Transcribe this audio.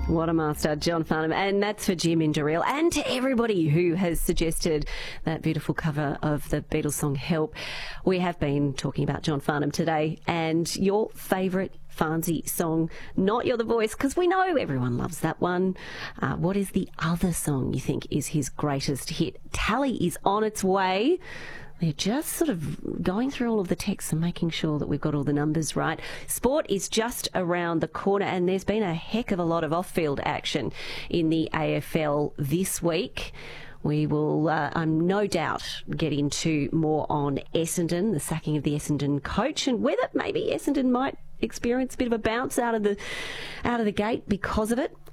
What a master, John Farnham. And that's for Jim Indereel and to everybody who has suggested that beautiful cover of the Beatles song Help. We have been talking about John Farnham today and your favourite Farnsey song, Not You're the Voice, because we know everyone loves that one. What is the other song you think is his greatest hit? Tally is on its way. They're just sort of going through all of the texts and making sure that we've got all the numbers right. Sport is just around the corner and there's been a heck of a lot of off-field action in the AFL this week. We will, I'm no doubt, get into more on Essendon, the sacking of the Essendon coach, and whether maybe Essendon might experience a bit of a bounce out of the gate because of it.